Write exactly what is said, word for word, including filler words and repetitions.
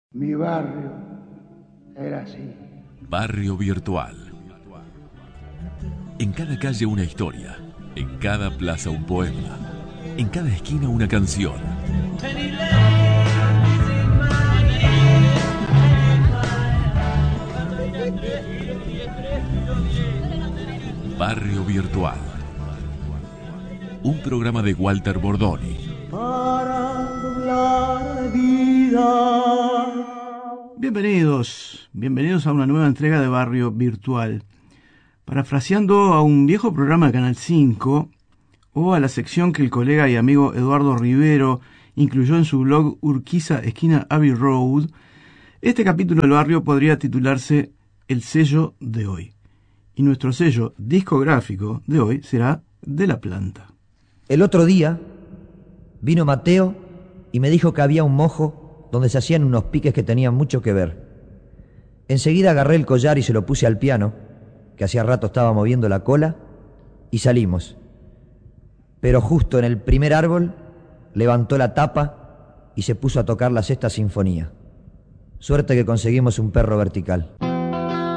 Mi barrio era así. Barrio virtual. En cada calle una historia, en cada plaza un poema, en cada esquina una canción. Barrio virtual. Un programa de Walter Bordoni. Para doblar la vida. Bienvenidos, bienvenidos a una nueva entrega de Barrio Virtual. Parafraseando a un viejo programa de Canal cinco, o a la sección que el colega y amigo Eduardo Rivero incluyó en su blog Urquiza, esquina Abbey Road, este capítulo del barrio podría titularse El sello de hoy. Y nuestro sello discográfico de hoy será De la Planta. El otro día vino Mateo y me dijo que había un mojo donde se hacían unos piques que tenían mucho que ver. Enseguida agarré el collar y se lo puse al piano, que hacía rato estaba moviendo la cola, y salimos. Pero justo en el primer árbol levantó la tapa y se puso a tocar la Sexta Sinfonía. Suerte que conseguimos un perro vertical.